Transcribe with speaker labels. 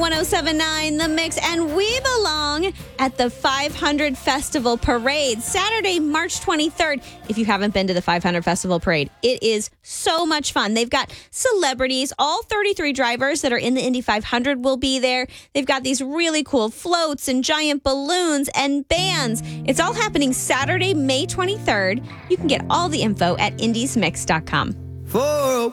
Speaker 1: 1079 The Mix, and we belong at the 500 Festival Parade, Saturday, March 23rd. If you haven't been to the 500 Festival Parade, it is so much fun. They've got celebrities. All 33 drivers that are in the Indy 500 will be there. They've got these really cool floats and giant balloons and bands. It's all happening Saturday, May 23rd. You can get all the info at indiesmix.com.